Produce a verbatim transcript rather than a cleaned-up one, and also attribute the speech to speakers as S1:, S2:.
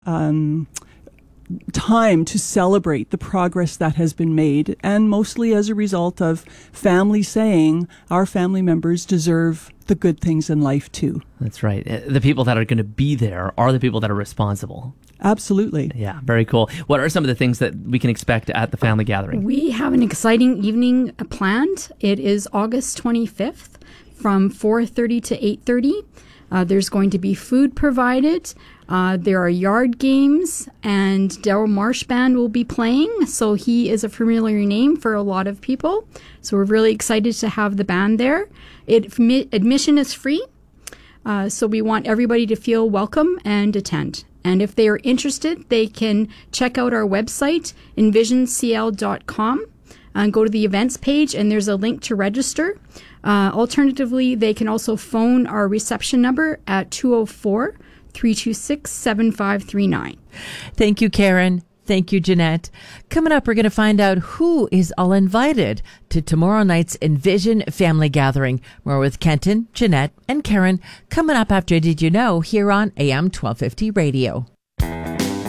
S1: um, time to celebrate the progress that has been made, and mostly as a result of families saying our family members deserve the good things in life too.
S2: That's right. The people that are going to be there are the people that are responsible.
S1: Absolutely.
S2: Yeah, very cool. What are some of the things that we can expect at the family gathering?
S3: We have an exciting evening planned. It is August twenty-fifth from four thirty to eight thirty. Uh, there's going to be food provided. Uh, there are yard games, and Daryl Marsh Band will be playing. So he is a familiar name for a lot of people. So we're really excited to have the band there. It, admission is free. Uh, so we want everybody to feel welcome and attend. And if they are interested, they can check out our website, envision c l dot com, and go to the events page, and there's a link to register. Uh, alternatively, they can also phone our reception number at two oh four, three two six, seven five three nine.
S4: Thank you, Karen. Thank you, Jeanette. Coming up, we're going to find out who is all invited to tomorrow night's Envision Family Gathering. More with Kenton, Jeanette, and Karen coming up after Did You Know here on A M twelve fifty Radio.